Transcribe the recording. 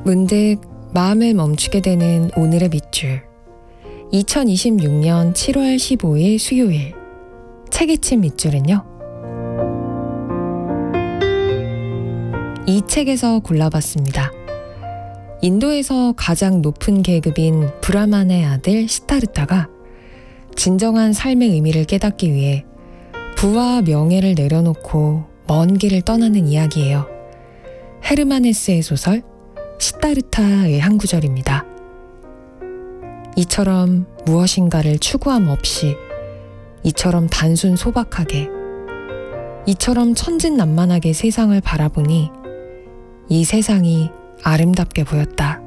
문득 마음을 멈추게 되는 오늘의 밑줄. 2026년 7월 15일 수요일. 책의 침 밑줄은요. 이 책에서 골라봤습니다. 인도에서 가장 높은 계급인 브라만의 아들 시타르타가 진정한 삶의 의미를 깨닫기 위해 부와 명예를 내려놓고 먼 길을 떠나는 이야기예요. 헤르만 헤세의 소설 시타르타의 한 구절입니다. 이처럼 무엇인가를 추구함 없이, 이처럼 단순 소박하게, 이처럼 천진난만하게 세상을 바라보니 이 세상이 아름답게 보였다.